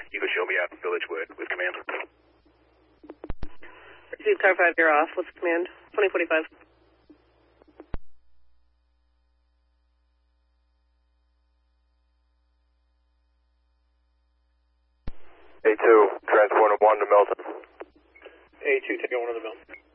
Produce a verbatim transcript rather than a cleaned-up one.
you could show me out in Villagewood with command. Received car five, you're off. What's the command? twenty forty-five. A two, transport one to Milton. A two, take one to the Milton.